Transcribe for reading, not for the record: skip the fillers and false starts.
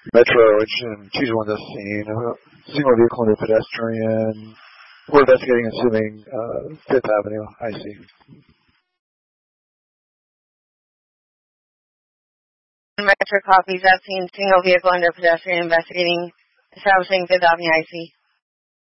Metro and 221 this scene. Single vehicle under pedestrian. We're investigating assuming 5th Avenue. I see. Metro copies that scene. Single vehicle under pedestrian investigating establishing 5th Avenue. I see.